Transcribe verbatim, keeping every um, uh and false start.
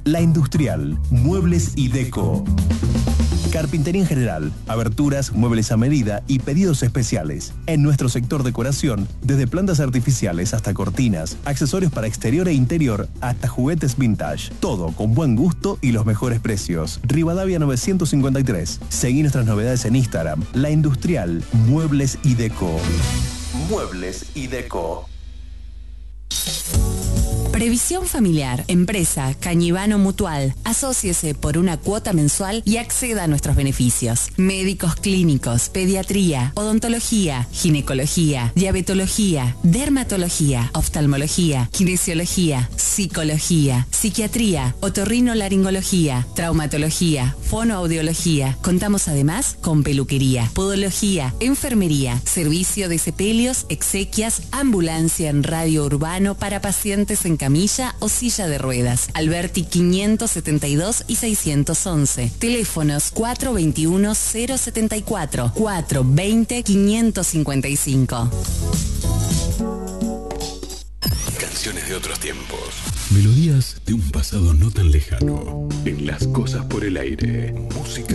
La Industrial, Muebles y Deco. Carpintería en general, aberturas, muebles a medida y pedidos especiales. En nuestro sector decoración, desde plantas artificiales hasta cortinas, accesorios para exterior e interior, hasta juguetes vintage. Todo con buen gusto y los mejores precios. Rivadavia novecientos cincuenta y tres. Seguí nuestras novedades en Instagram. La Industrial, Muebles y Deco. Muebles y Deco. Previsión familiar, empresa, Cañivano Mutual. Asóciese por una cuota mensual y acceda a nuestros beneficios. Médicos clínicos, pediatría, odontología, ginecología, diabetología, dermatología, oftalmología, kinesiología, psicología, psiquiatría, otorrinolaringología, traumatología, fonoaudiología. Contamos además con peluquería, podología, enfermería, servicio de sepelios, exequias, ambulancia en radio urbano para pacientes en camilla o silla de ruedas. Alberti quinientos setenta y dos y seiscientos once. Teléfonos cuatro veintiuno cero setenta y cuatro, cuatro veinte quinientos cincuenta y cinco. Canciones de otros tiempos. Melodías de un pasado no tan lejano. En Las Cosas por el Aire. Música